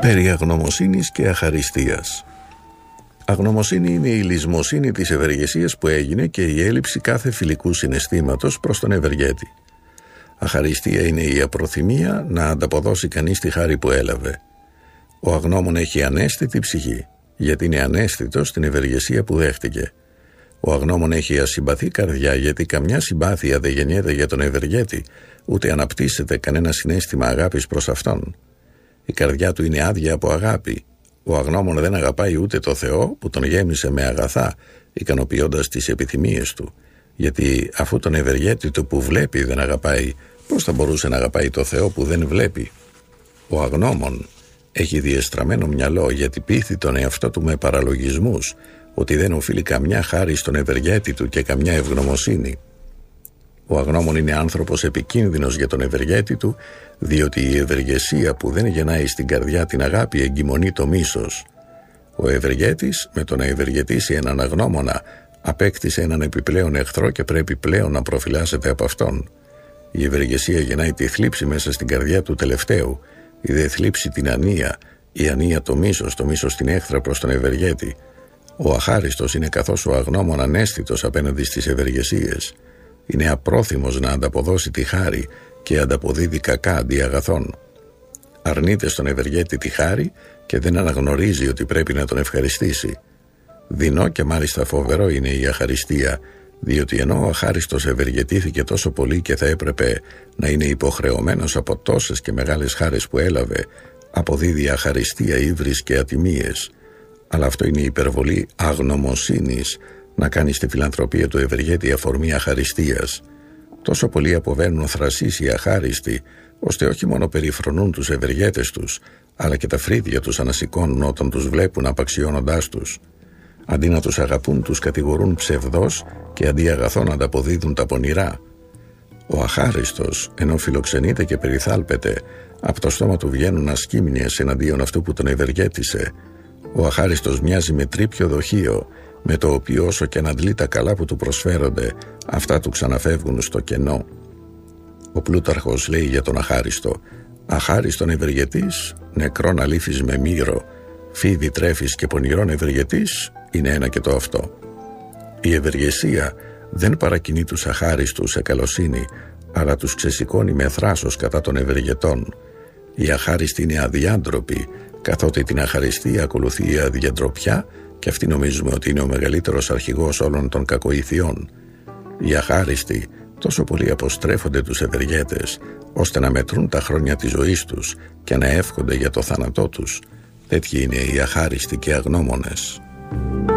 Περί αγνωμοσύνης και αχαριστίας. Αγνωμοσύνη είναι η λησμοσύνη της ευεργεσίας που έγινε και η έλλειψη κάθε φιλικού συναισθήματος προς τον ευεργέτη. Αχαριστία είναι η απροθυμία να ανταποδώσει κανείς τη χάρη που έλαβε. Ο αγνώμων έχει αναίσθητη ψυχή, γιατί είναι αναίσθητος στην ευεργεσία που δέχτηκε. Ο αγνώμων έχει ασυμπαθή καρδιά, γιατί καμιά συμπάθεια δεν γεννιέται για τον ευεργέτη, ούτε αναπτύσσεται κανένα συναίσθημα αγάπης προς αυτόν. Η καρδιά του είναι άδεια από αγάπη. Ο αγνώμων δεν αγαπάει ούτε το Θεό που τον γέμισε με αγαθά, ικανοποιώντας τις επιθυμίες του. Γιατί αφού τον ευεργέτη του που βλέπει δεν αγαπάει, πώς θα μπορούσε να αγαπάει το Θεό που δεν βλέπει? Ο αγνώμων έχει διεστραμμένο μυαλό, γιατί πείθει τον εαυτό του με παραλογισμούς ότι δεν οφείλει καμιά χάρη στον ευεργέτη του και καμιά ευγνωμοσύνη. Ο αγνώμων είναι άνθρωπος επικίνδυνος για τον ευεργέτη του, διότι η ευεργεσία που δεν γεννάει στην καρδιά την αγάπη εγκυμονεί το μίσος. Ο ευεργέτης, με το να ευεργετήσει έναν αγνώμονα, απέκτησε έναν επιπλέον εχθρό και πρέπει πλέον να προφυλάσσεται από αυτόν. Η ευεργεσία γεννάει τη θλίψη μέσα στην καρδιά του τελευταίου, η δε θλίψη την ανία, η ανία το μίσος την έχθρα προς τον ευεργέτη. Ο αχάριστος είναι καθώς ο αγνώμων αναίσθητος απέναντι στις ευεργεσίες. Είναι απρόθυμος να ανταποδώσει τη χάρη και ανταποδίδει κακά αντί αγαθών. Αρνείται στον ευεργέτη τη χάρη και δεν αναγνωρίζει ότι πρέπει να τον ευχαριστήσει. Δεινό και μάλιστα φοβερό είναι η αχαριστία, διότι ενώ ο αχάριστος ευεργετήθηκε τόσο πολύ και θα έπρεπε να είναι υποχρεωμένος από τόσες και μεγάλες χάρες που έλαβε, αποδίδει αχαριστία, ύβρις και ατιμίες. Αλλά αυτό είναι η υπερβολή αγνωμοσύνης, να κάνει στη φιλανθρωπία του ευεργέτη αφορμή αχαριστίας. Τόσο πολλοί αποβαίνουν θρασείς οι αχάριστοι, ώστε όχι μόνο περιφρονούν τους ευεργέτες τους, αλλά και τα φρύδια τους ανασηκώνουν όταν τους βλέπουν απαξιώνοντάς τους. Αντί να τους αγαπούν, τους κατηγορούν ψευδός και αντί αγαθών ανταποδίδουν τα πονηρά. Ο αχάριστος, ενώ φιλοξενείται και περιθάλπεται, από το στόμα του βγαίνουν ασκήμνιες εναντίον αυτού που τον ευεργέτησε. Ο αχάριστος μοιάζει με τρίπιο δοχείο, με το οποίο όσο και να αντλεί τα καλά που του προσφέρονται, αυτά του ξαναφεύγουν στο κενό. Ο Πλούταρχος λέει για τον αχάριστο: «Αχάριστον ευεργετής, νεκρόν αλήφης με μύρο, φίδι τρέφης και πονηρόν ευεργετής, είναι ένα και το αυτό». Η ευεργεσία δεν παρακινεί τους αχάριστους σε καλοσύνη, αλλά τους ξεσηκώνει με θράσος κατά των ευεργετών. Οι αχάριστοι είναι αδιάντροποι, καθότι την αχαριστία ακολουθεί η αδιαντροπιά, και αυτοί νομίζουμε ότι είναι ο μεγαλύτερος αρχηγός όλων των κακοηθιών. Οι αχάριστοι τόσο πολύ αποστρέφονται τους ευεργέτες, ώστε να μετρούν τα χρόνια της ζωής τους και να εύχονται για το θάνατό τους. Τέτοιοι είναι οι αχάριστοι και αγνώμονες.